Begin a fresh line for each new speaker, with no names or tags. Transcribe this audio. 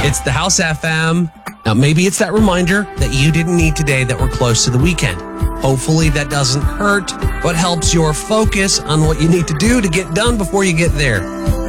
It's the House FM. Now, maybe it's that reminder that you didn't need today that we're close to the weekend. Hopefully that doesn't hurt, but helps your focus on what you need to do to get done before you get there.